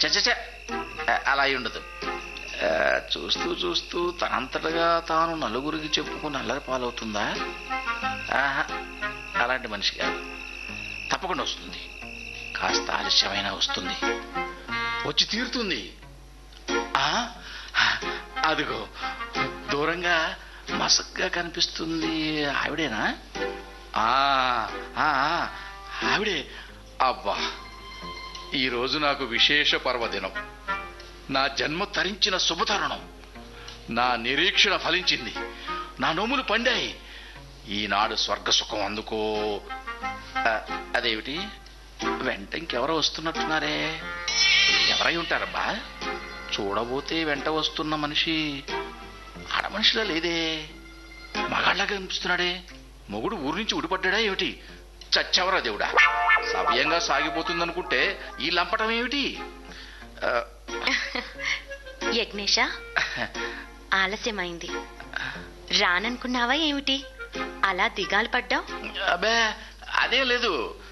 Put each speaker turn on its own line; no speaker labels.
చచ్చ అలా అయి ఉండదు. చూస్తూ చూస్తూ తనంతటగా తాను నలుగురికి చెప్పుకుని అల్లరి పాలవుతుందా? ఆహా, అలాంటి మనిషి కాదు. తప్పకుండా వస్తుంది. కాస్త ఆలస్యమైనా వస్తుంది, వచ్చి తీరుతుంది. అదిగో దూరంగా మసగ్గా కనిపిస్తుంది. ఆవిడేనా? ఆవిడే. అబ్బా, ఈరోజు నాకు విశేష పర్వదినం. నా జన్మ తరించిన శుభతరుణం. నా నిరీక్షణ ఫలించింది. నా నోములు పండాయి. ఈనాడు స్వర్గ సుఖం అందుకో. అదేమిటి, వెంట ఇంకెవరో వస్తున్నట్టున్నారే? ఎవరై ఉంటారబ్బా? చూడబోతే వెంట వస్తున్న మనిషి ఆడమనిషిలా లేదే, మగాళ్ళగా కనిపిస్తున్నాడే. మొగుడు ఊరి నుంచి ఉడిపడ్డా ఏమిటి? చచ్చెవరా దేవుడా! సవ్యంగా సాగిపోతుందనుకుంటే ఈ లంపటం ఏమిటి?
యజ్ఞేష, ఆలస్యమైంది. రాననుకున్నావా ఏమిటి? అలా దిగాలు పడ్డావు?
అబ్బే, అదే లేదు.